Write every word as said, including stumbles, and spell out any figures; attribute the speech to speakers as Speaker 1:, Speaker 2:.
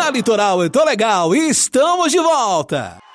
Speaker 1: A Litoral, eu tô legal, estamos de volta!